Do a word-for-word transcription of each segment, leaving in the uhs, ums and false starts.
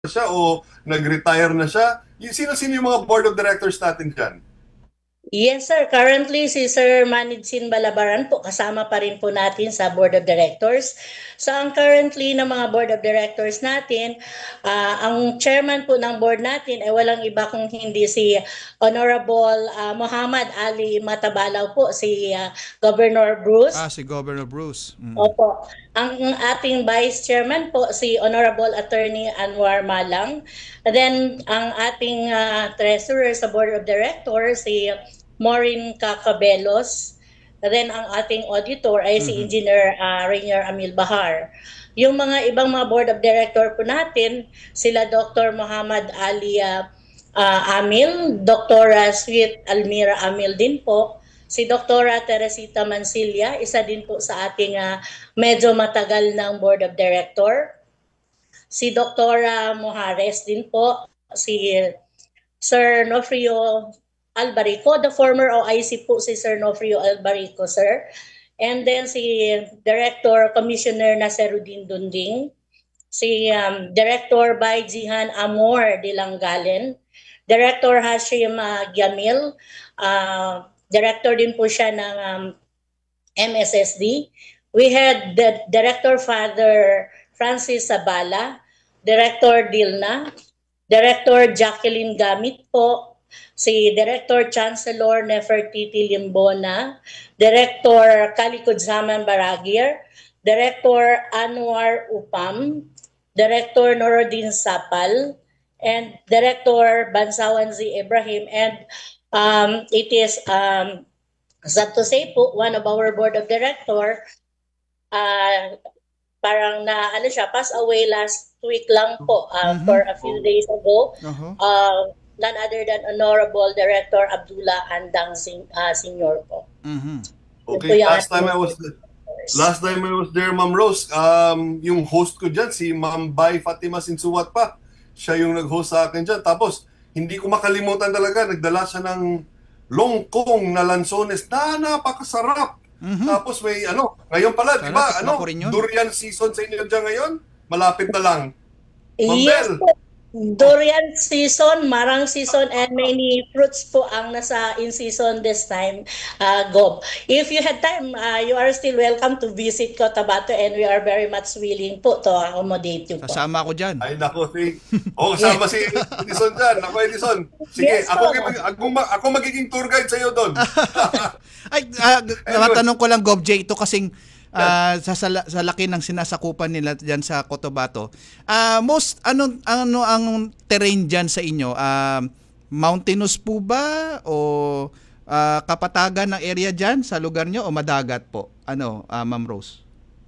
siya o nag-retire na siya? Yung sino-sino yung mga board of directors natin dyan? Yes, sir. Currently, si Sir Manidsin Balabaran po, kasama pa rin po natin sa Board of Directors. So, ang currently ng mga Board of Directors natin, ah, ang chairman po ng board natin ay walang iba kung hindi si Honorable ah, Muhammad Ali Matabalaw po, si ah, Governor Ah, Bruce. si Governor Bruce. Mm. Opo. Ang ating Vice Chairman po, si Honorable Attorney Anwar Malang. And then, ang ating ah, Treasurer sa Board of Directors, si Maureen Cacabelos. And then, ang ating auditor ay si Mhm. Engineer uh, Rainier Amil Bahar. Yung mga ibang mga Board of Director po natin, sila Doctor Muhammad Ali ah, ah, Amil, Doctor Sweet Almira Amil din po, si Doktora Teresita Mansilla, isa din po sa ating ah, medyo matagal ng Board of Director. Si Doktora Mojares din po, si Sir Nofrio Albarico, the former O I C po si Sir Nofrio Albarico, sir. And then si Director Commissioner Naseruddin Dunding, si um, Director by Jihan Amor de Langalen, Director Hashim uh, Gyamil, uh, Director din po siya ng um, M S S D. We had the Director Father Francis Sabala, Director Dilna, Director Jacqueline Gamit po, si Director Chancellor Nefertiti Limbona, Director Kalikod Zaman Baragir, Director Anwar Upam, Director Norodin Sapal, and Director Bansawan Z. Ibrahim. And um, it is um, sad to say po, one of our board of director, uh, parang na ano siya, pass away last week lang po, uh, for Mhm. a few days ago. Oho. Uh, none other than Honorable Director Abdullah Andang Sen- uh, Senior po. Mhm. Yun po Okay, yung last time ating I was last time I was there, Ma'am Rose, um, yung host ko dyan, si Ma'am Bay Fatima Sinsuwat pa. Siya yung nag-host sa akin dyan. Tapos, hindi ko makalimutan talaga, nagdala siya ng longkong na lansones na napakasarap. Mhm. Tapos may ano, ngayon pala, di Sana ba, tikman ko ano, rin 'yun. durian season sa inyo dyan ngayon? Malapit na lang. Ma'am Yes Bel, po. Durian season, marang season, and many fruits po ang nasa in season this time, uh, Gob. If you had time, uh, you are still welcome to visit Cotabato, and we are very much willing po to accommodate you po. Sasama ako diyan. ay nako, si... Oh, Yes, kasama si Edison dyan. Ako, Edison. Sige, yes ako, po. ako, ako magiging tour guide sa'yo doon. Ay, ah, g- Anyway, natanong ko lang Gov J, ito kasing yan. ah, sa, sa la- sa laki ng sinasakupan nila diyan sa Cotabato. Ah, most ano ano ang terrain diyan sa inyo? Ah, mountainous po ba o ah, kapatagan ng area diyan sa lugar nyo o madagat po? Ano, ah, Ma'am Rose?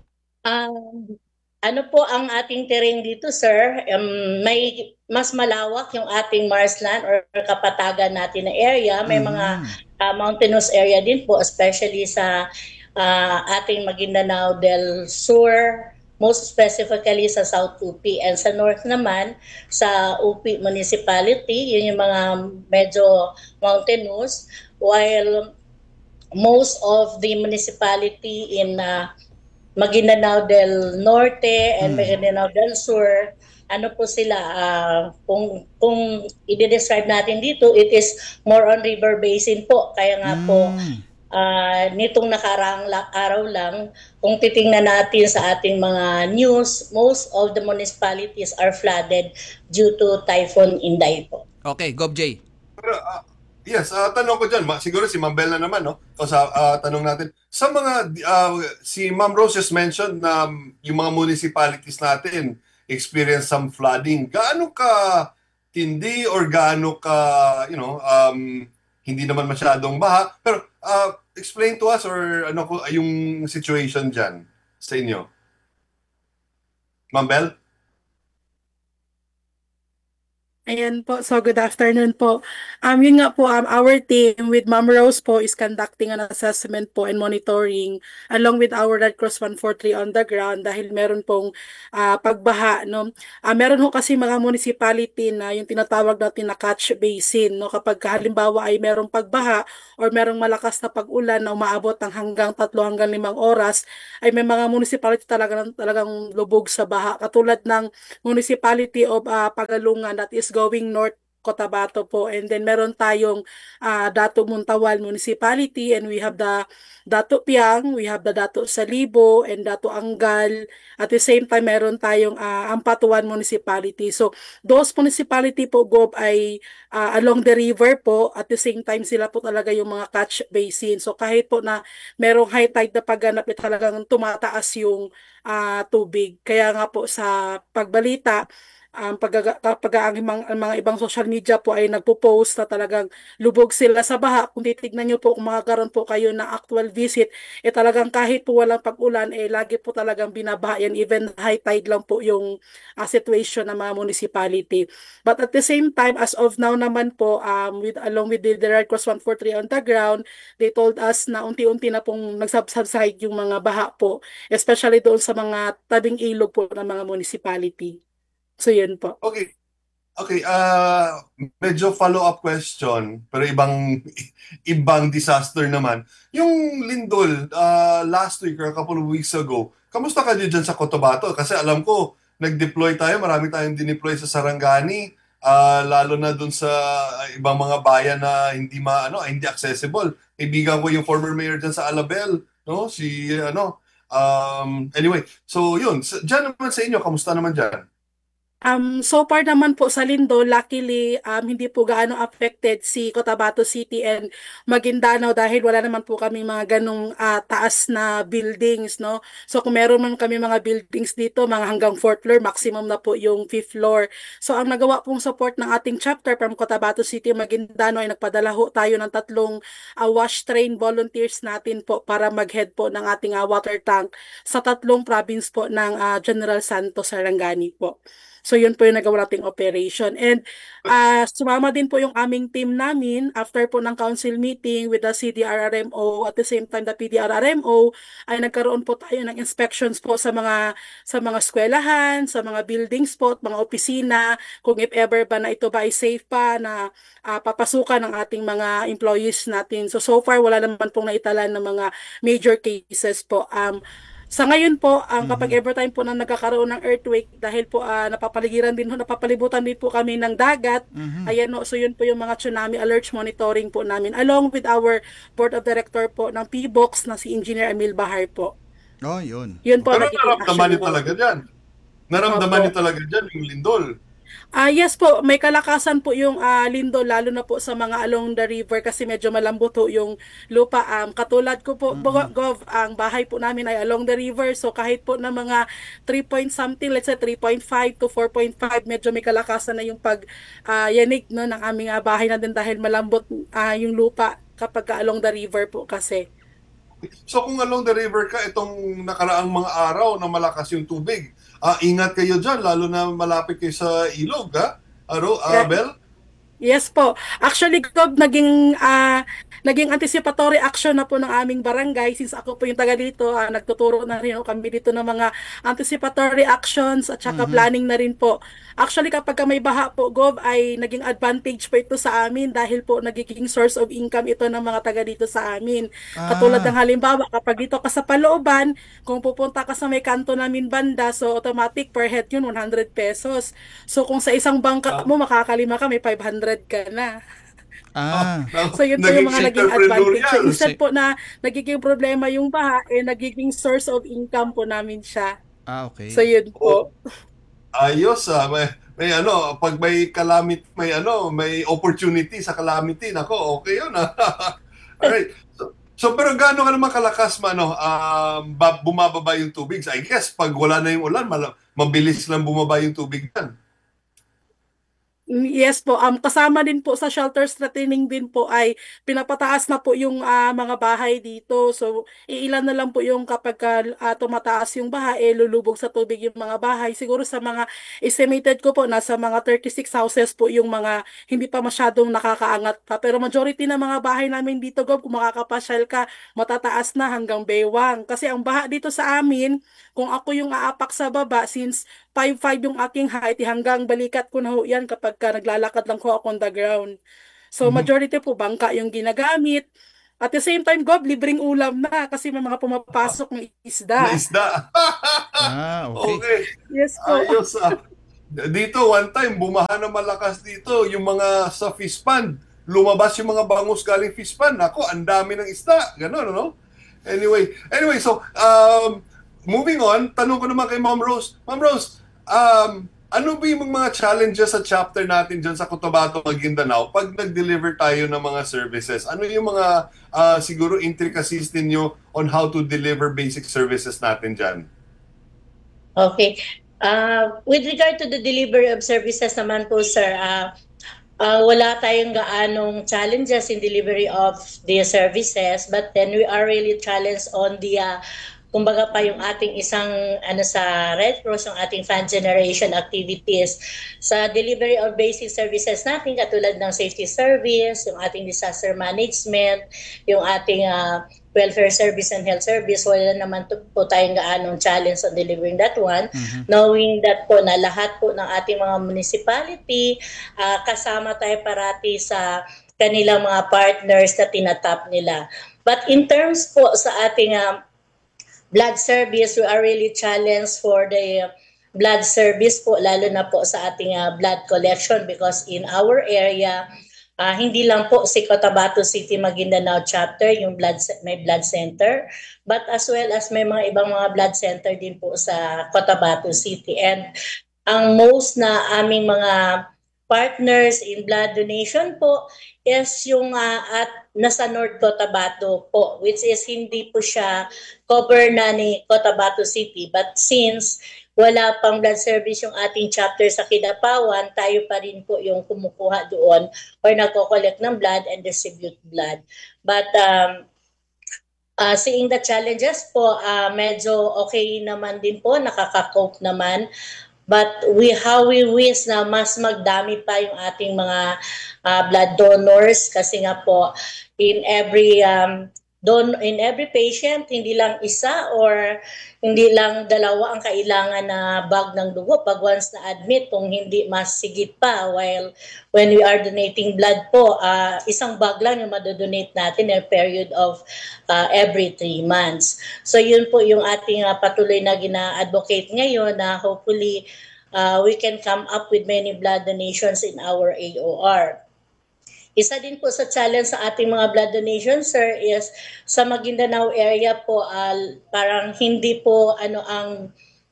Um, ano po ang ating terrain dito, sir? Um, may mas malawak yung ating marshland or kapatagan natin na area. May mga Mhm. uh, mountainous area din po, especially sa uh, ating Maguindanao del Sur, most specifically sa South U P. And sa north naman, sa U P Municipality, yun yung mga medyo mountainous. While most of the municipality in uh, Maguindanao del Norte and Mm. Maguindanao del Sur, ano po sila, ah, kung, kung i-describe natin dito, it is more on river basin po. Kaya nga po, Mm. ah, nitong nakaraang la- araw lang, kung titingnan natin sa ating mga news, most of the municipalities are flooded due to Typhoon Inday po. Okay, Gov J. Pero, ah, yes, ah, tanong ko dyan, ma- siguro si Ma'am Bella naman, no? O sa ah, tanong natin, sa mga, ah, si Ma'am Rose just mentioned na um, yung mga municipalities natin experience some flooding. Gaano ka tindi or gaano ka, you know, um, hindi naman masyadong baha. Pero ah, explain to us or ano ko yung situation dyan sa inyo. Ma'am Bell? Ayan po. So, good afternoon po. Um, yun nga po, um, our team with Ma'am Rose po is conducting an assessment po and monitoring along with our Red Cross one forty-three on the ground dahil meron pong ah, pagbaha, no? Ah, meron ho kasi mga municipality na yung tinatawag natin na catch basin, no? Kapag halimbawa ay merong pagbaha or merong malakas na pag-ulan na umaabot ng hanggang tatlo hanggang limang oras, ay may mga municipality talaga talagang lubog sa baha. Katulad ng Municipality of ah, Pagalungan that is going north Cotabato po. And then meron tayong ah, Dato Muntawan Municipality and we have the Dato Piang, we have the Dato Salibo and Dato Angal. At the same time meron tayong ah, Ampatuan Municipality. So those municipality po Gob ay ah, along the river po at the same time sila po talaga yung mga catch basin. So kahit po na merong high tide na pagganap, eh, talagang tumataas yung ah, tubig. Kaya nga po sa pagbalita, um, pag, pag ang, mga, ang mga ibang social media po ay nagpo-post na talagang lubog sila sa baha. Kung titignan nyo po, kung makakaroon po kayo na actual visit, eh talagang kahit po walang pag-ulan, eh lagi po talagang binabaha yan. Even high tide lang po yung ah, situation ng mga municipality. But at the same time, as of now naman po, um, with, along with the, the Red Cross one forty-three on the ground, they told us na unti-unti na pong nagsubside yung mga baha po, especially doon sa mga tabing ilog po ng mga municipality. So yun po. Okay. Okay, uh, medyo follow-up question, pero ibang ibang disaster naman. Yung lindol, uh, last week or a couple of weeks ago, kamusta ka dyan sa Cotabato? Kasi alam ko, nag-deploy tayo, marami tayong dineploy sa Sarangani, uh, lalo na dun sa ibang mga bayan na hindi ma, ano, hindi accessible. Kaibigan ko yung former mayor dyan sa Alabel, no? Si, ano, um, anyway, so yun, sa- dyan naman sa inyo, kamusta naman dyan? Um, so far naman po sa Lindo, luckily, um, hindi po gaano affected si Cotabato City and Maguindanao dahil wala naman po kami mga ganong ah, taas na buildings, no? So kung meron man kami mga buildings dito, mga hanggang fourth floor, maximum na po yung fifth floor. So ang nagawa pong support ng ating chapter from Cotabato City, Maguindanao ay nagpadala ho tayo ng tatlong ah, wash train volunteers natin po para mag-head po ng ating ah, water tank sa tatlong province po ng ah, General Santos, Sarangani po. So yun po yung nagawa nating operation. And ah sumama din po yung aming team namin after po ng council meeting with the C D R R M O at the same time the P D R R M O ay nagkaroon po tayo ng inspections po sa mga sa mga eskwelahan, sa mga buildings po, at mga opisina, kung if ever ba na ito ba ay safe pa na ah, papasukan ng ating mga employees natin. So so far wala naman pong naitalan ng mga major cases po. Um sa ngayon po, ang kapag Mhm. every time po na nagkakaroon ng earthquake, dahil po ah, napapaligiran din ho, napapalibutan din po kami ng dagat, Mhm. ayan no, so yun po yung mga tsunami alerts monitoring po namin, along with our board of director po ng P B O X na si Engineer Emil Bahar po. Oh, yun. Yun po ang Pero nagiging action naramdaman niyo talaga namin. dyan. Naramdaman niyo Opo. talaga dyan yung lindol. Ah, yes po, may kalakasan po yung ah, Lindo lalo na po sa mga along the river kasi medyo malambot po yung lupa. Um, katulad ko po, Bo- Mhm. Gov, ang bahay po namin ay along the river. So kahit po na mga three point something, let's say three point five to four point five, medyo may kalakasan na yung pag ah, yanig no, ng aming ah, bahay na din dahil malambot ah, yung lupa kapag ka along the river po kasi. So kung along the river ka, itong nakaraang mga araw na malakas yung tubig, ah, ingat kayo dyan, lalo na malapit kayo sa ilog, ha? Aro, ah, Yeah. Bel? Yes po. Actually, Gob, naging ah, naging anticipatory action na po ng aming barangay since ako po yung taga dito, ah, nagtuturo na rin ako kami dito ng mga anticipatory actions at saka Mhm. planning na rin po. Actually, kapag ka may baha po, Gob, ay naging advantage po ito sa amin dahil po nagiging source of income ito ng mga taga dito sa amin. Katulad ng Ah, halimbawa, kapag dito ka sa Palooban, kung pupunta ka sa may kanto namin banda, so automatic per head yun, one hundred pesos. So kung sa isang bangka Ah, mo makakalima ka, may five hundred ka na. ah, ah, So yun po yung naging mga si naging advantage. So entrepreneurial. instead si po na nagiging problema yung baha, eh nagiging source of income po namin siya. ah, So okay. yun Oh, po. ayos, ah. May, may ano, pag may calamity, may ano, may opportunity sa calamity, nako, okay yun, ah. Alright. So, so pero gaano ka naman kalakas mano um, ba- bumababa yung tubig? I guess pag wala na yung ulan, mala- mabilis lang bumaba yung tubig yan. Yes po, um, kasama din po sa shelter strengthening din po ay pinapataas na po yung ah, mga bahay dito. So, iilan na lang po yung kapag ka, ah, tumataas yung baha, eh, lulubog sa tubig yung mga bahay. Siguro sa mga estimated ko po, nasa mga thirty-six houses po yung mga hindi pa masyadong nakakaangat pa. Pero majority ng mga bahay namin dito, Gob, kung makakapasyal ka, matataas na hanggang baywang. Kasi ang baha dito sa amin, kung ako yung aapak sa baba, since five five yung aking height, eh, hanggang balikat ko na ho yan kapag ka naglalakad lang ko ako on the ground. So, Mhm. majority po bangka yung ginagamit. At the same time, Gob, libreng ulam na kasi may mga pumapasok ng Na isda. isda. Ah, okay. Okay. Yes po. Ayos ah. Dito, one time, bumaha na malakas dito. Yung mga sa fish pond, lumabas yung mga bangus galing fish pond. Ako, ang dami ng isda. Ganon, ano? Anyway, anyway, so, um, moving on, tanong ko naman kay Ma'am Rose. Ma'am Rose, um, ano ba yung mga challenges sa chapter natin dyan sa Cotabato, Maguindanao pag nag-deliver tayo ng mga services? Ano yung mga ah, siguro intricacies ninyo on how to deliver basic services natin dyan? Okay. Uh, with regard to the delivery of services naman po, sir, uh, uh, wala tayong gaanong challenges in delivery of the services, but then we are really challenged on the uh, kumbaga pa yung ating isang ano sa Red Cross, yung ating fund generation activities sa delivery of basic services natin katulad ng safety service, yung ating disaster management, yung ating uh, welfare service and health service. Wala naman to, po tayong gaanong challenge on delivering that one, Mhm. knowing that po na lahat po ng ating mga municipality uh, kasama tayo parati sa kanilang mga partners na tinatap nila. But in terms po sa ating uh, blood service, we are really challenged for the blood service po, lalo na po sa ating uh, blood collection because in our area, uh, hindi lang po si Cotabato City Maguindanao chapter, yung blood may blood center, but as well as may mga ibang mga blood center din po sa Cotabato City. And ang most na aming mga partners in blood donation po is yung uh, at nasa North Cotabato po, which is hindi po siya cover na ni Cotabato City, but since wala pang blood service yung ating chapter sa Kidapawan, tayo pa rin po yung kumukuha doon or nagko-collect ng blood and distribute blood. But um, uh, seeing the challenges po, uh, medyo okay naman din po, nakaka-cope naman. But we how we wish na mas magdami pa yung ating mga uh, blood donors kasi nga po in every um, don in every patient hindi lang isa or hindi lang dalawa ang kailangan na bag ng dugo pag once na admit kung hindi mas sigit pa, while when we are donating blood po uh, isang bag lang yung madodonate natin in a period of uh, every three months. So yun po yung ating uh, patuloy na gina-advocate ngayon na hopefully uh, we can come up with many blood donations in our A O R. Isa din po sa challenge sa ating mga blood donation, sir, is sa Maguindanao area po, uh, parang hindi po ano ang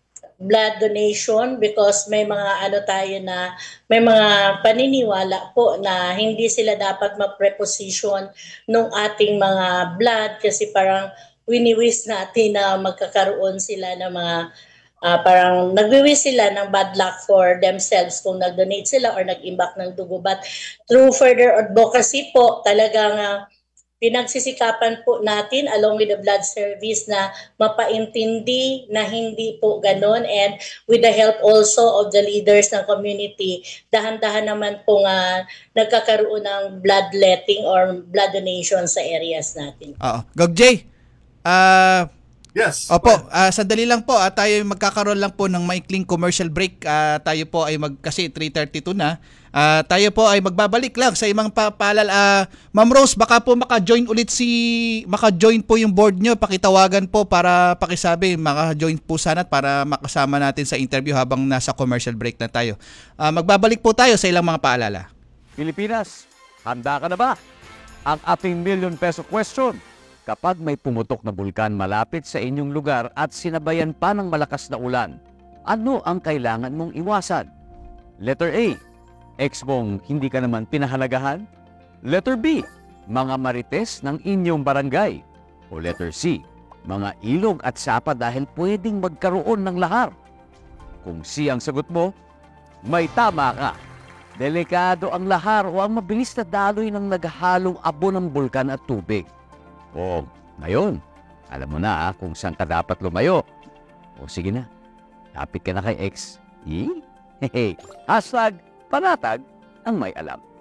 blood donation because may mga ano tayo na may mga paniniwala po na hindi sila dapat ma-preposition nung ating mga blood kasi parang wini-wish natin na magkakaroon sila ng mga Uh, parang nagwiwish sila ng bad luck for themselves kung nag-donate sila or nag-imbak ng dugo. But through further advocacy po, talagang uh, pinagsisikapan po natin along with the blood service na mapaintindi na hindi po ganon, and with the help also of the leaders ng community, dahan-dahan naman po nga nagkakaroon ng bloodletting or blood donation sa areas natin. Oo. Gog J, ah... Yes. Opo, uh, sandali lang po, uh, tayo magkakaroon lang po ng maikling commercial break. Uh, tayo po ay mag kasi three thirty-two na. Uh, tayo po ay magbabalik lang sa imang papalal. Uh, Ma'am Rose, baka po maka-join ulit si maka-join po yung board nyo, pakitawagan po para pakisabi, maka-join po sana para makasama natin sa interview habang nasa commercial break na tayo. Uh, magbabalik po tayo sa ilang mga paalala. Pilipinas, handa ka na ba? Ang ating million peso question. Kapag may pumutok na bulkan malapit sa inyong lugar at sinabayan pa ng malakas na ulan, ano ang kailangan mong iwasan? Letter A, ex mong hindi ka naman pinahalagahan? Letter B, mga marites ng inyong barangay? O letter C, mga ilog at sapa dahil pwedeng magkaroon ng lahar? Kung C ang sagot mo, may tama ka. delikado ang lahar o ang mabilis na daloy ng naghalong abo ng bulkan at tubig. O, ngayon, alam mo na ah, kung saan ka dapat lumayo. O sige na, lapit ka na kay X. Eh? Hehe. Hashtag panatag ang may alam.